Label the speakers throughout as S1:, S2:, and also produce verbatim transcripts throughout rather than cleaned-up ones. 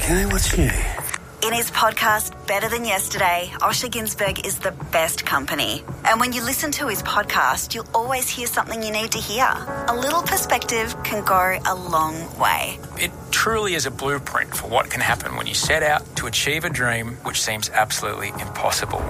S1: Okay, what's new?
S2: In his podcast, Better Than Yesterday, Osher Günsberg is the best company. And when you listen to his podcast, you'll always hear something you need to hear. A little perspective can go a long way.
S3: It truly is a blueprint for what can happen when you set out to achieve a dream which seems absolutely impossible.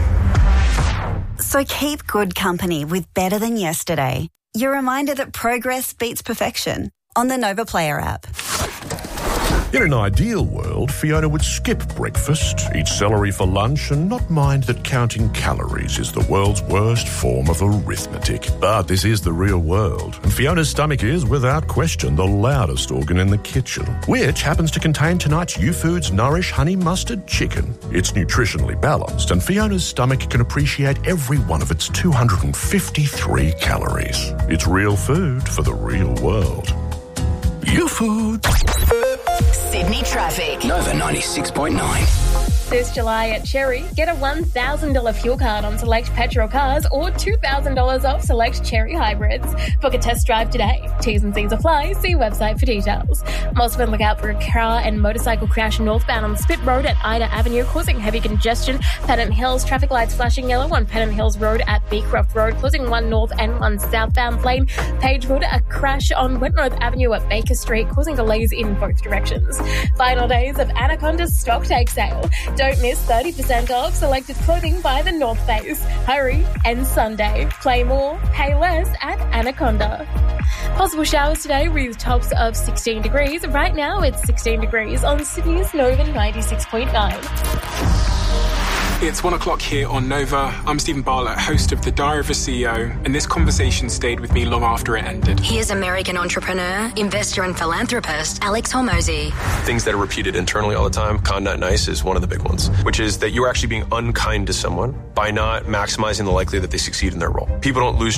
S2: So keep good company with Better Than Yesterday. Your reminder that progress beats perfection on the Nova Player app.
S4: In an ideal world, Fiona would skip breakfast, eat celery for lunch, and not mind that counting calories is the world's worst form of arithmetic. But this is the real world, and Fiona's stomach is, without question, the loudest organ in the kitchen, which happens to contain tonight's U-Foods Nourish Honey Mustard Chicken. It's nutritionally balanced, and Fiona's stomach can appreciate every one of its two hundred fifty-three calories. It's real food for the real world. U-Foods.
S5: Sydney traffic.
S1: Nova ninety-six point nine.
S6: This July at Cherry, get a one thousand dollars fuel card on select petrol cars or two thousand dollars off select Cherry hybrids. Book a test drive today. T's and C's apply. See website for details. Mosman, look out for a car and motorcycle crash northbound on Spit Road at Ida Avenue, causing heavy congestion. Pennant Hills, traffic lights flashing yellow on Pennant Hills Road at Beecroft Road, causing one north and one southbound lane. Pagewood, a crash on Wentworth Avenue at Baker Street, causing delays in both directions. Final days of Anaconda's stock take sale. Don't miss thirty percent off selected clothing by the North Face. Hurry, and Sunday. Play more, pay less at Anaconda. Possible showers today with tops of sixteen degrees. Right now it's sixteen degrees on Sydney's Nova ninety-six point nine.
S7: It's one o'clock here on Nova. I'm Stephen Bartlett, host of The Diary of a C E O, and this conversation stayed with me long after it ended.
S5: Here's American entrepreneur, investor and philanthropist Alex Hormozy.
S8: Things that are repeated internally all the time, Con Not Nice is one of the big ones, which is that you're actually being unkind to someone by not maximizing the likelihood that they succeed in their role. People don't lose